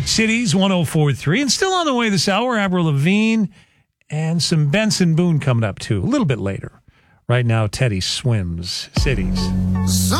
Cities 104.3. And still on the way this hour, Avril Lavigne and some Benson Boone coming up, too, a little bit later. Right now, Teddy Swims Cities.